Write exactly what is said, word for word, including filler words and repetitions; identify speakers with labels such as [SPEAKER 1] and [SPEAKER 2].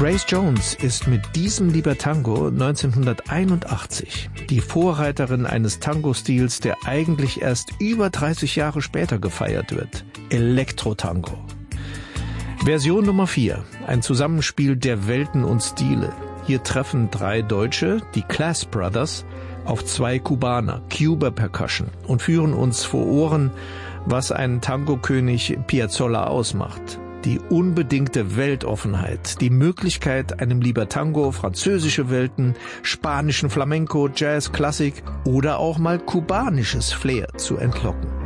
[SPEAKER 1] Grace Jones ist mit diesem Libertango neunzehnhunderteinundachtzig die Vorreiterin eines Tango-Stils, der eigentlich erst über dreißig Jahre später gefeiert wird. Elektro-Tango. Version Nummer vier. Ein Zusammenspiel der Welten und Stile. Hier treffen drei Deutsche, die Class Brothers, auf zwei Kubaner, Cuba Percussion, und führen uns vor Ohren, was einen Tango-König Piazzolla ausmacht. Die unbedingte Weltoffenheit, die Möglichkeit, einem Libertango französische Welten, spanischen Flamenco, Jazz, Klassik oder auch mal kubanisches Flair zu entlocken.